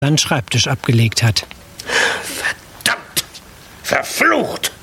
seinen Schreibtisch abgelegt hat. Verdammt! Verflucht!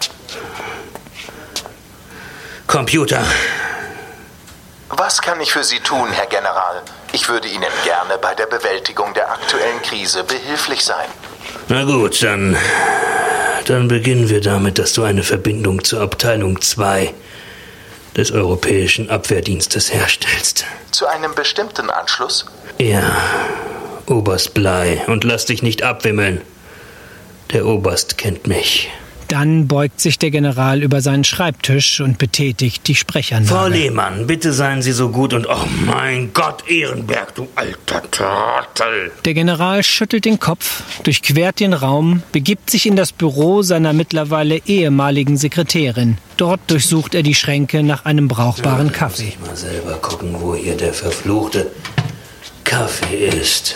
Computer. Was kann ich für Sie tun, Herr General? Ich würde Ihnen gerne bei der Bewältigung der aktuellen Krise behilflich sein. Na gut, dann beginnen wir damit, dass du eine Verbindung zur Abteilung 2 des Europäischen Abwehrdienstes herstellst. Zu einem bestimmten Anschluss? Ja, Oberst Bly. Und lass dich nicht abwimmeln. Der Oberst kennt mich. Dann beugt sich der General über seinen Schreibtisch und betätigt die Sprechanlage. Frau Lehmann, bitte seien Sie so gut und... Oh mein Gott, Ehrenberg, du alter Trottel! Der General schüttelt den Kopf, durchquert den Raum, begibt sich in das Büro seiner mittlerweile ehemaligen Sekretärin. Dort durchsucht er die Schränke nach einem brauchbaren Kaffee. Muss ich mal selber gucken, wo hier der verfluchte Kaffee ist.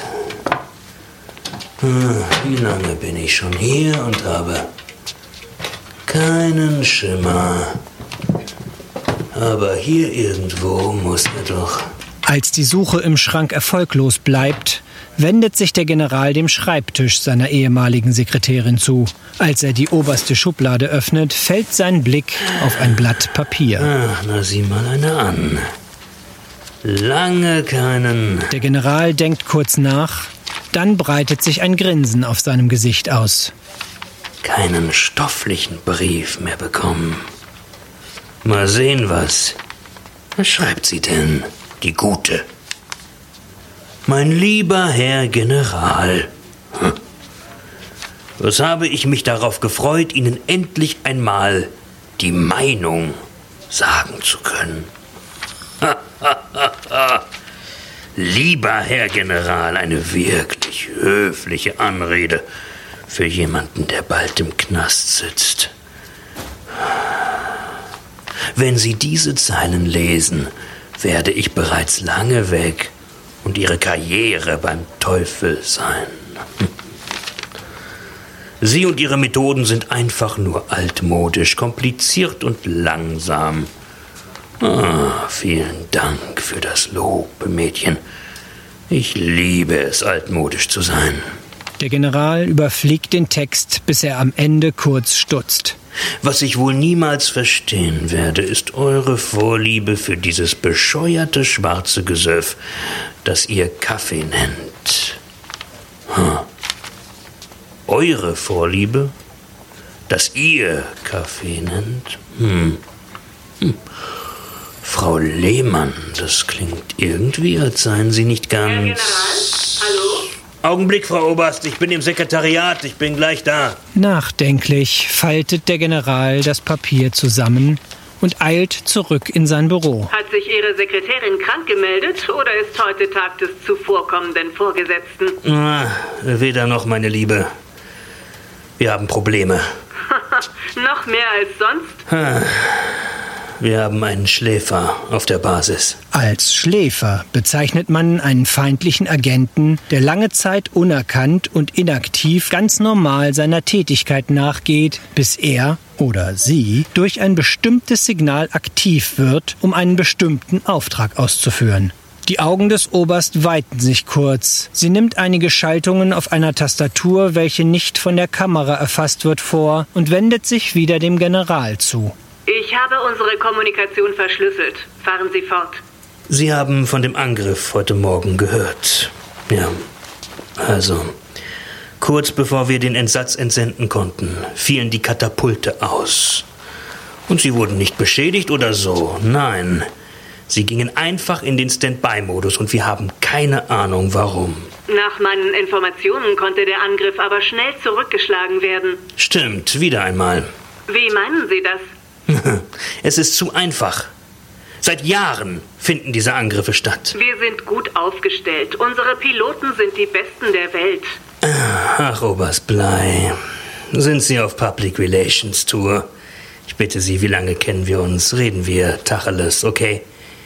Wie lange bin ich schon hier und habe... keinen Schimmer. Aber hier irgendwo muss er doch... Als die Suche im Schrank erfolglos bleibt, wendet sich der General dem Schreibtisch seiner ehemaligen Sekretärin zu. Als er die oberste Schublade öffnet, fällt sein Blick auf ein Blatt Papier. Ach, na sieh mal eine an. Lange keinen... Der General denkt kurz nach, dann breitet sich ein Grinsen auf seinem Gesicht aus. Keinen stofflichen Brief mehr bekommen. Mal sehen, was schreibt sie denn, die Gute? Mein lieber Herr General, was habe ich mich darauf gefreut, Ihnen endlich einmal die Meinung sagen zu können. Lieber Herr General, eine wirklich höfliche Anrede für jemanden, der bald im Knast sitzt. Wenn Sie diese Zeilen lesen, werde ich bereits lange weg und Ihre Karriere beim Teufel sein. Sie und Ihre Methoden sind einfach nur altmodisch, kompliziert und langsam. Vielen Dank für das Lob, Mädchen. Ich liebe es, altmodisch zu sein. Der General überfliegt den Text, bis er am Ende kurz stutzt. Was ich wohl niemals verstehen werde, ist eure Vorliebe für dieses bescheuerte schwarze Gesöff, das ihr Kaffee nennt. Eure Vorliebe, das ihr Kaffee nennt? Frau Lehmann, das klingt irgendwie, als seien Sie nicht ganz... Herr General, hallo? Augenblick, Frau Oberst, ich bin im Sekretariat, ich bin gleich da. Nachdenklich faltet der General das Papier zusammen und eilt zurück in sein Büro. Hat sich Ihre Sekretärin krank gemeldet oder ist heute Tag des zuvorkommenden Vorgesetzten? Weder noch, meine Liebe. Wir haben Probleme. Noch mehr als sonst? Wir haben einen Schläfer auf der Basis. Als Schläfer bezeichnet man einen feindlichen Agenten, der lange Zeit unerkannt und inaktiv ganz normal seiner Tätigkeit nachgeht, bis er oder sie durch ein bestimmtes Signal aktiv wird, um einen bestimmten Auftrag auszuführen. Die Augen des Oberst weiten sich kurz. Sie nimmt einige Schaltungen auf einer Tastatur, welche nicht von der Kamera erfasst wird, vor und wendet sich wieder dem General zu. Ich habe unsere Kommunikation verschlüsselt. Fahren Sie fort. Sie haben von dem Angriff heute Morgen gehört. Ja, also, kurz bevor wir den Entsatz entsenden konnten, fielen die Katapulte aus. Und sie wurden nicht beschädigt oder so, nein. Sie gingen einfach in den Standby-Modus und wir haben keine Ahnung, warum. Nach meinen Informationen konnte der Angriff aber schnell zurückgeschlagen werden. Stimmt, wieder einmal. Wie meinen Sie das? Es ist zu einfach. Seit Jahren finden diese Angriffe statt. Wir sind gut aufgestellt. Unsere Piloten sind die Besten der Welt. Ach, Oberst Bly. Sind Sie auf Public Relations Tour? Ich bitte Sie, wie lange kennen wir uns? Reden wir Tacheles, okay?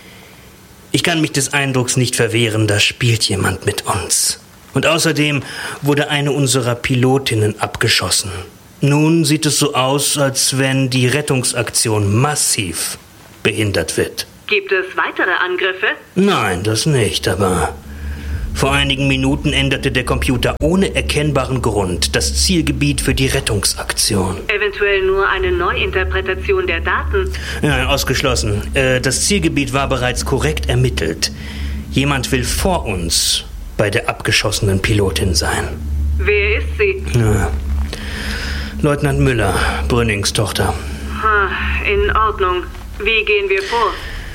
Ich kann mich des Eindrucks nicht verwehren, da spielt jemand mit uns. Und außerdem wurde eine unserer Pilotinnen abgeschossen. Nun sieht es so aus, als wenn die Rettungsaktion massiv behindert wird. Gibt es weitere Angriffe? Nein, das nicht, aber Vor einigen Minuten änderte der Computer ohne erkennbaren Grund das Zielgebiet für die Rettungsaktion. Eventuell nur eine Neuinterpretation der Daten. Ja, ausgeschlossen. Das Zielgebiet war bereits korrekt ermittelt. Jemand will vor uns bei der abgeschossenen Pilotin sein. Wer ist sie? Ja. Leutnant Müller, Brünnings Tochter. In Ordnung. Wie gehen wir vor?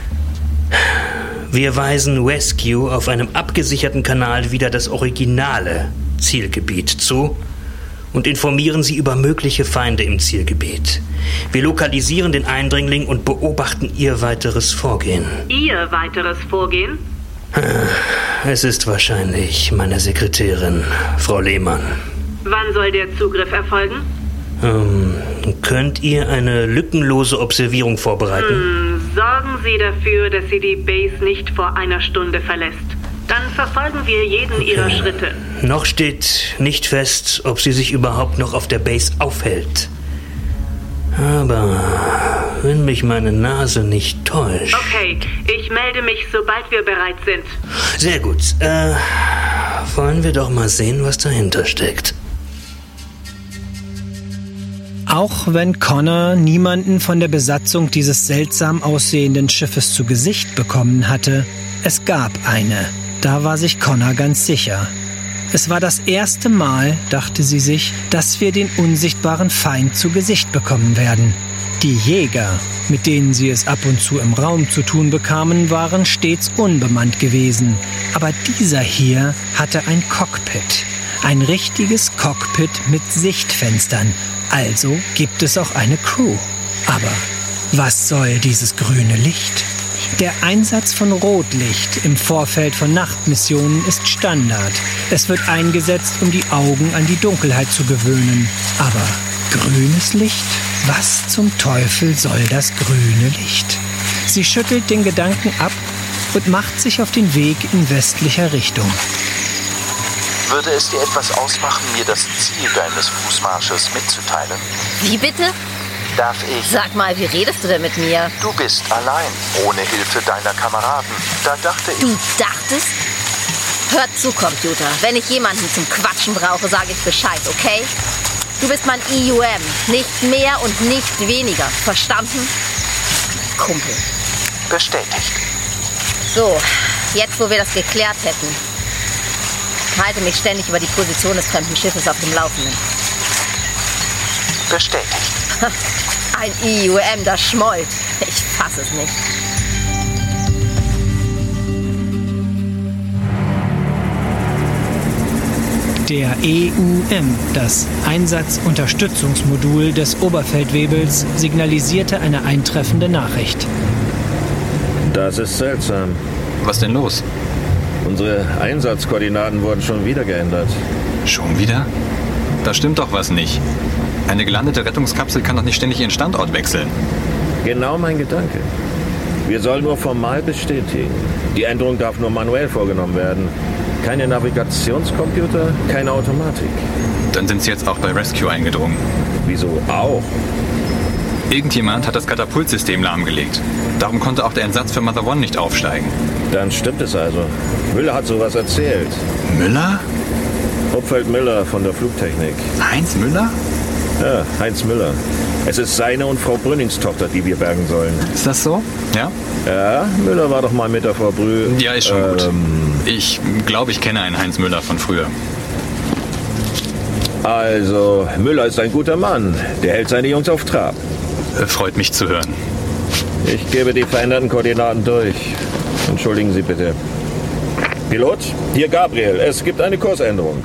Wir weisen Rescue auf einem abgesicherten Kanal wieder das originale Zielgebiet zu und informieren sie über mögliche Feinde im Zielgebiet. Wir lokalisieren den Eindringling und beobachten ihr weiteres Vorgehen. Ihr weiteres Vorgehen? Es ist wahrscheinlich meine Sekretärin, Frau Lehmann. Wann soll der Zugriff erfolgen? Könnt ihr eine lückenlose Observierung vorbereiten? Sorgen Sie dafür, dass sie die Base nicht vor einer Stunde verlässt. Dann verfolgen wir jeden ihrer Schritte. Noch steht nicht fest, ob sie sich überhaupt noch auf der Base aufhält. Aber wenn mich meine Nase nicht täuscht... Okay, ich melde mich, sobald wir bereit sind. Sehr gut. Wollen wir doch mal sehen, was dahinter steckt. Auch wenn Connor niemanden von der Besatzung dieses seltsam aussehenden Schiffes zu Gesicht bekommen hatte, es gab eine. Da war sich Connor ganz sicher. Es war das erste Mal, dachte sie sich, dass wir den unsichtbaren Feind zu Gesicht bekommen werden. Die Jäger, mit denen sie es ab und zu im Raum zu tun bekamen, waren stets unbemannt gewesen. Aber dieser hier hatte ein Cockpit. Ein richtiges Cockpit mit Sichtfenstern. Also gibt es auch eine Crew. Aber was soll dieses grüne Licht? Der Einsatz von Rotlicht im Vorfeld von Nachtmissionen ist Standard. Es wird eingesetzt, um die Augen an die Dunkelheit zu gewöhnen. Aber grünes Licht? Was zum Teufel soll das grüne Licht? Sie schüttelt den Gedanken ab und macht sich auf den Weg in westlicher Richtung. Würde es dir etwas ausmachen, mir das Ziel deines Fußmarsches mitzuteilen? Wie bitte? Darf ich? Sag mal, wie redest du denn mit mir? Du bist allein, ohne Hilfe deiner Kameraden. Da dachte ich... Du dachtest? Hör zu, Computer. Wenn ich jemanden zum Quatschen brauche, sage ich Bescheid, okay? Du bist mein EUM. Nicht mehr und nicht weniger. Verstanden? Kumpel. Bestätigt. So, jetzt wo wir das geklärt hätten, halte mich ständig über die Position des fremden Schiffes auf dem Laufenden. Bestätigt. Ein EUM, das schmollt. Ich fass es nicht. Der EUM, das Einsatzunterstützungsmodul des Oberfeldwebels, signalisierte eine eintreffende Nachricht. Das ist seltsam. Was denn los? Unsere Einsatzkoordinaten wurden schon wieder geändert. Schon wieder? Da stimmt doch was nicht. Eine gelandete Rettungskapsel kann doch nicht ständig ihren Standort wechseln. Genau mein Gedanke. Wir sollen nur formal bestätigen. Die Änderung darf nur manuell vorgenommen werden. Keine Navigationscomputer, keine Automatik. Dann sind sie jetzt auch bei Rescue eingedrungen. Wieso auch? Irgendjemand hat das Katapultsystem lahmgelegt. Darum konnte auch der Entsatz für Mother One nicht aufsteigen. Dann stimmt es also. Müller hat sowas erzählt. Müller? Hupfeld Müller von der Flugtechnik. Heinz Müller? Ja, Heinz Müller. Es ist seine und Frau Brünnings Tochter, die wir bergen sollen. Ist das so? Ja? Ja, Müller war doch mal mit der Frau Brü... Ja, ist schon gut. Ich glaube, ich kenne einen Heinz Müller von früher. Also, Müller ist ein guter Mann. Der hält seine Jungs auf Trab. Freut mich zu hören. Ich gebe die veränderten Koordinaten durch. Entschuldigen Sie bitte. Pilot, hier Gabriel. Es gibt eine Kursänderung.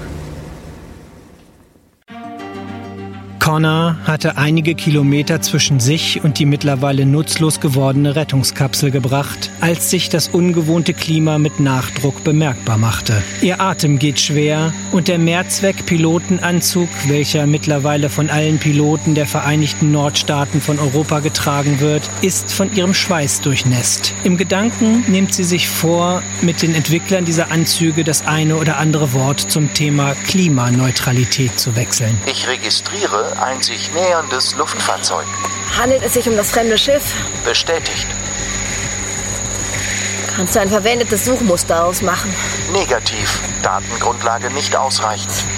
Connor hatte einige Kilometer zwischen sich und die mittlerweile nutzlos gewordene Rettungskapsel gebracht, als sich das ungewohnte Klima mit Nachdruck bemerkbar machte. Ihr Atem geht schwer und der Mehrzweck-Pilotenanzug, welcher mittlerweile von allen Piloten der Vereinigten Nordstaaten von Europa getragen wird, ist von ihrem Schweiß durchnässt. Im Gedanken nimmt sie sich vor, mit den Entwicklern dieser Anzüge das eine oder andere Wort zum Thema Klimaneutralität zu wechseln. Ich registriere ein sich näherndes Luftfahrzeug. Handelt es sich um das fremde Schiff? Bestätigt. Kannst du ein verwendetes Suchmuster ausmachen? Negativ. Datengrundlage nicht ausreichend.